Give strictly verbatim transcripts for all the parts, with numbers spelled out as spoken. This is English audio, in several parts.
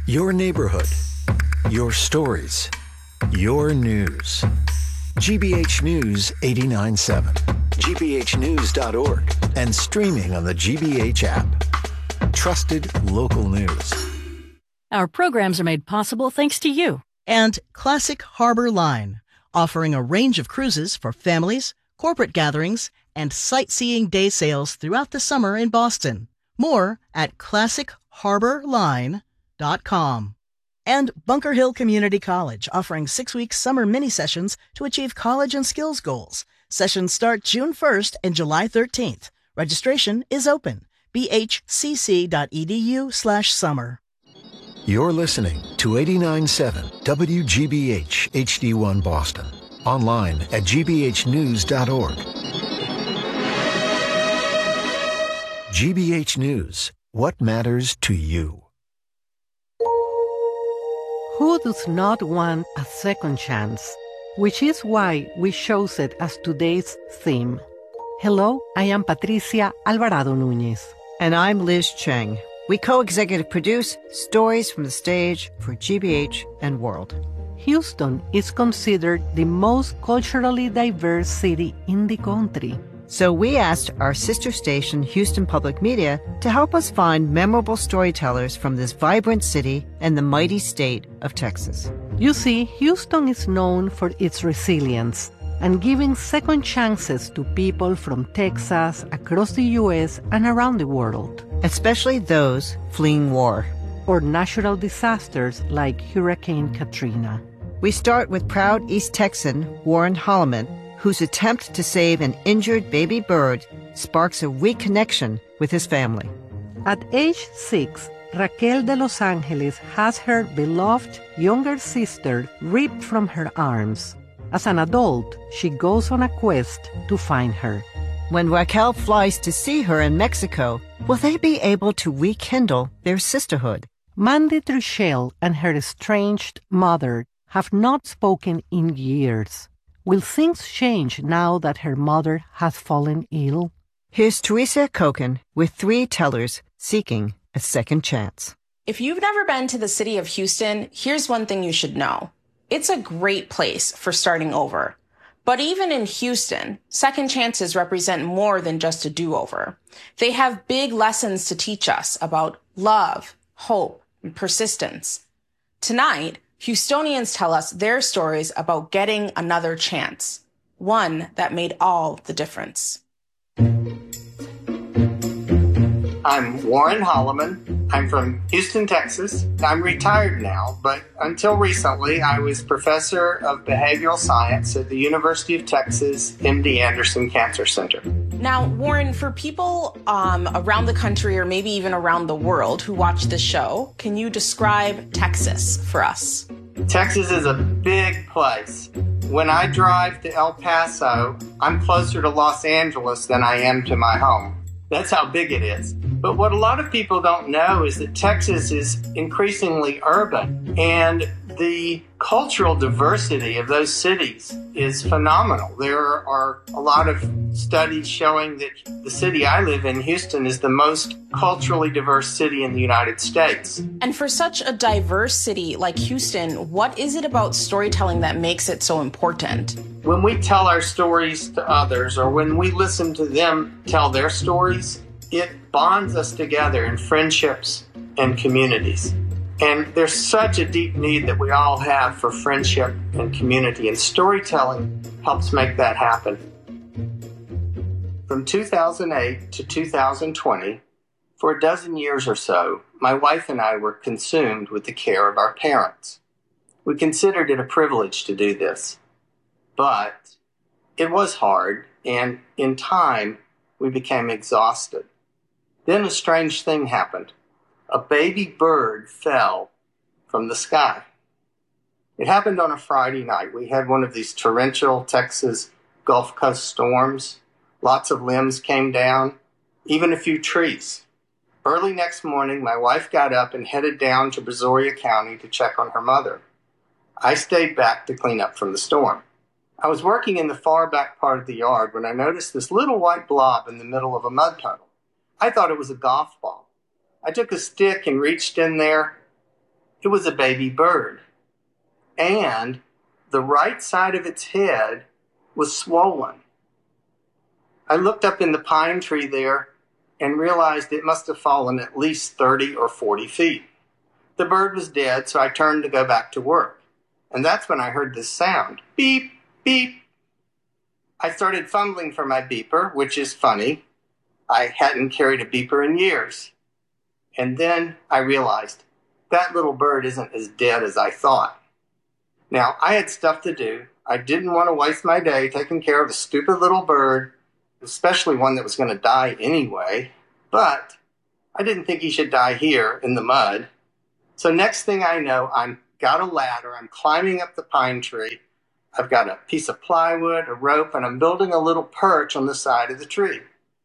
Your neighborhood, your stories, your news. G B H News eighty-nine point seven, G B H news dot org, and streaming on the G B H app. Trusted local news. Our programs are made possible thanks to you. And Classic Harbor Line, offering a range of cruises for families, corporate gatherings, and sightseeing day sails throughout the summer in Boston. More at classic harbor line dot com. And Bunker Hill Community College, offering six-week summer mini-sessions to achieve college and skills goals. Sessions start June first and July thirteenth. Registration is open. b h c c dot e d u slash summer. You're listening to eighty-nine point seven W G B H H D one Boston. Online at g b h news dot org. G B H News. What matters to you? Who does not want a second chance? Which is why we chose it as today's theme. Hello, I am Patricia Alvarado Núñez. And I'm Liz Cheng. We co-executive produce Stories from the Stage for G B H and World. Houston is considered the most culturally diverse city in the country. So we asked our sister station, Houston Public Media, to help us find memorable storytellers from this vibrant city and the mighty state of Texas. You see, Houston is known for its resilience and giving second chances to people from Texas, across the U S, and around the world. Especially those fleeing war. Or natural disasters like Hurricane Katrina. We start with proud East Texan Warren Holloman, whose attempt to save an injured baby bird sparks a reconnection with his family. At age six, Raquel de Los Angeles has her beloved younger sister ripped from her arms. As an adult, she goes on a quest to find her. When Raquel flies to see her in Mexico, will they be able to rekindle their sisterhood? Mandy Truchell and her estranged mother have not spoken in years. Will things change now that her mother has fallen ill? Here's Teresa Koken with three tellers seeking a second chance. If you've never been to the city of Houston, here's one thing you should know. It's a great place for starting over. But even in Houston, second chances represent more than just a do-over. They have big lessons to teach us about love, hope, and persistence. Tonight, Houstonians tell us their stories about getting another chance, one that made all the difference. I'm Warren Holloman. I'm from Houston, Texas. I'm retired now, but until recently, I was professor of behavioral science at the University of Texas M D Anderson Cancer Center. Now, Warren, for people um, around the country or maybe even around the world who watch this show, can you describe Texas for us? Texas is a big place. When I drive to El Paso, I'm closer to Los Angeles than I am to my home. That's how big it is. But what a lot of people don't know is that Texas is increasingly urban, and the cultural diversity of those cities is phenomenal. There are a lot of studies showing that the city I live in, Houston, is the most culturally diverse city in the United States. And for such a diverse city like Houston, what is it about storytelling that makes it so important? When we tell our stories to others, or when we listen to them tell their stories, it bonds us together in friendships and communities. And there's such a deep need that we all have for friendship and community, and storytelling helps make that happen. From two thousand eight to two thousand twenty, for a dozen years or so, my wife and I were consumed with the care of our parents. We considered it a privilege to do this, but it was hard, and in time, we became exhausted. Then a strange thing happened. A baby bird fell from the sky. It happened on a Friday night. We had one of these torrential Texas Gulf Coast storms. Lots of limbs came down, even a few trees. Early next morning, my wife got up and headed down to Brazoria County to check on her mother. I stayed back to clean up from the storm. I was working in the far back part of the yard when I noticed this little white blob in the middle of a mud puddle. I thought it was a golf ball. I took a stick and reached in there, It was a baby bird. And the right side of its head was swollen. I looked up in the pine tree there and realized it must have fallen at least thirty or forty feet. The bird was dead, so I turned to go back to work. And that's when I heard this sound. Beep, beep. I started fumbling for my beeper, which is funny. I hadn't carried a beeper in years. And then I realized that little bird isn't as dead as I thought. Now, I had stuff to do. I didn't want to waste my day taking care of a stupid little bird, especially one that was going to die anyway. But I didn't think he should die here in the mud. So next thing I know, I've got a ladder. I'm climbing up the pine tree. I've got a piece of plywood, a rope, and I'm building a little perch on the side of the tree.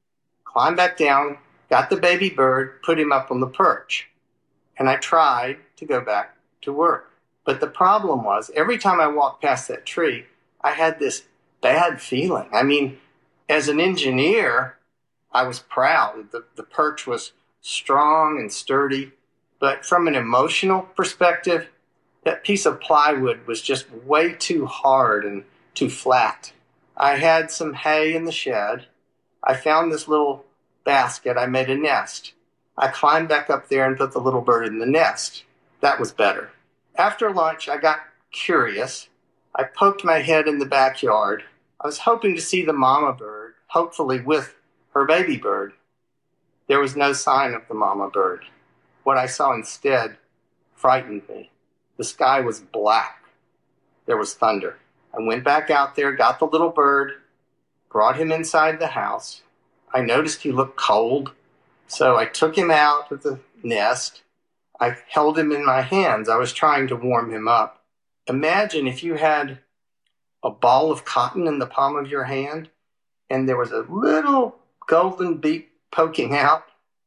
Climb back down, got the baby bird, put him up on the perch. And I tried to go back to work. But the problem was, every time I walked past that tree, I had this bad feeling. I mean, as an engineer, I was proud. The, the perch was strong and sturdy. But from an emotional perspective, that piece of plywood was just way too hard and too flat. I had some hay in the shed. I found this little basket. I made a nest. I climbed back up there and put the little bird in the nest. That was better. After lunch, I got curious. I poked my head in the backyard. I was hoping to see the mama bird, hopefully with her baby bird. There was no sign of the mama bird. What I saw instead frightened me. The sky was black. There was thunder. I went back out there, got the little bird, brought him inside the house. I noticed he looked cold, so I took him out of the nest. I held him in my hands. I was trying to warm him up. Imagine if you had a ball of cotton in the palm of your hand and there was a little golden beak poking out.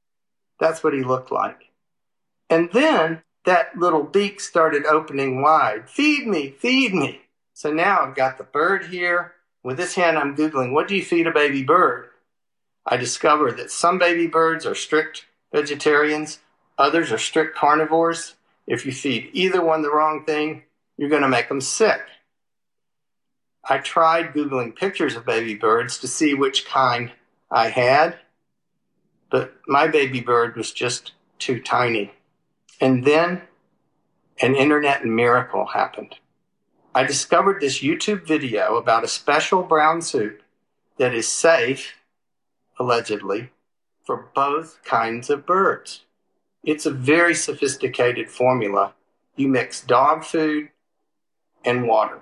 That's what he looked like. And then that little beak started opening wide. Feed me, feed me. So now I've got the bird here. With this hand, I'm Googling, what do you feed a baby bird? I discovered that some baby birds are strict vegetarians. Others are strict carnivores. If you feed either one the wrong thing, you're going to make them sick. I tried Googling pictures of baby birds to see which kind I had, but my baby bird was just too tiny. And then an internet miracle happened. I discovered this YouTube video about a special brown soup that is safe, allegedly, for both kinds of birds. It's a very sophisticated formula. You mix dog food and water.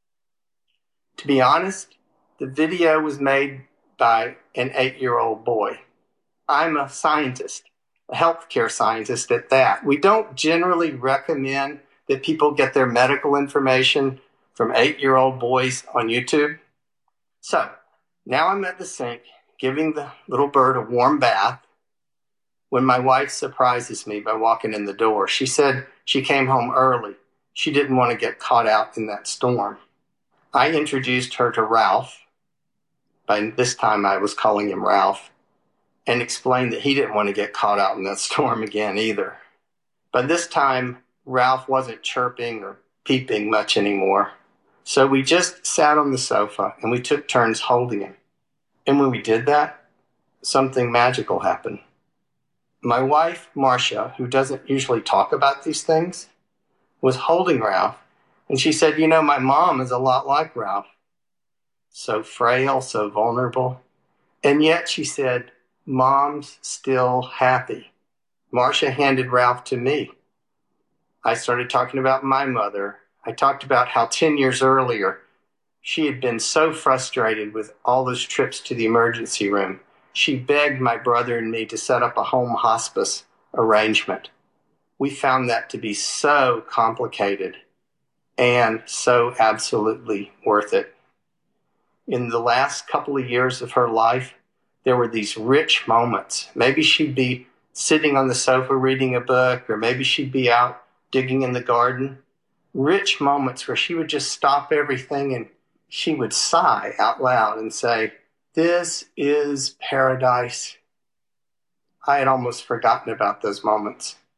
To be honest, the video was made by an eight-year-old boy. I'm a scientist, a healthcare scientist at that. We don't generally recommend that people get their medical information from eight-year-old boys on YouTube. So now I'm at the sink giving the little bird a warm bath when my wife surprises me by walking in the door. She said she came home early. She didn't want to get caught out in that storm. I introduced her to Ralph. By this time I was calling him Ralph, and explained that he didn't want to get caught out in that storm again either. By this time, Ralph wasn't chirping or peeping much anymore. So we just sat on the sofa and we took turns holding him. And when we did that, something magical happened. My wife, Marcia, who doesn't usually talk about these things, was holding Ralph, and she said, you know, my mom is a lot like Ralph. So frail, so vulnerable. And yet, she said, Mom's still happy. Marcia handed Ralph to me. I started talking about my mother. I talked about how ten years earlier, she had been so frustrated with all those trips to the emergency room. She begged my brother and me to set up a home hospice arrangement. We found that to be so complicated and so absolutely worth it. In the last couple of years of her life, there were these rich moments. Maybe she'd be sitting on the sofa reading a book, or maybe she'd be out digging in the garden. Rich moments where she would just stop everything and she would sigh out loud and say, this is paradise. I had almost forgotten about those moments.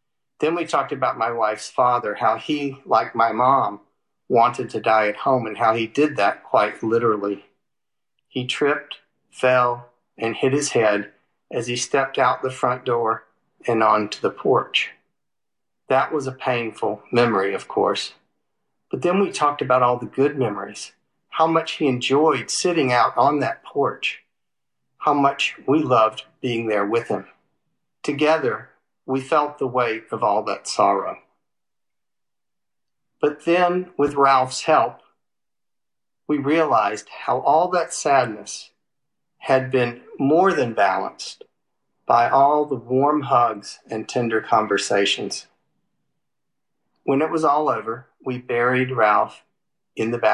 Then we talked about my wife's father, how he, like my mom, wanted to die at home and how he did that quite literally. He tripped, fell, and hit his head as he stepped out the front door and onto the porch. That was a painful memory, of course. But then we talked about all the good memories, how much he enjoyed sitting out on that porch, how much we loved being there with him. Together, we felt the weight of all that sorrow. But then, with Ralph's help, we realized how all that sadness had been more than balanced by all the warm hugs and tender conversations. When it was all over, we buried Ralph in the back